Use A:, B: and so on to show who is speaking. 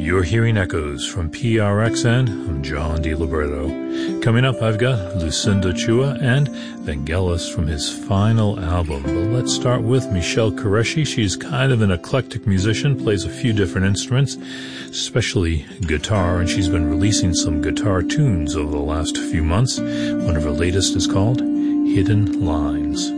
A: You're hearing echoes from PRXN. I'm John DiLiberto. Coming up, I've got Lucinda Chua and Vangelis from his final album. But let's start with Michelle Qureshi. She's kind of an eclectic musician, plays a few different instruments, especially guitar, and she's been releasing some guitar tunes over the last few months. One of her latest is called Hidden Lines.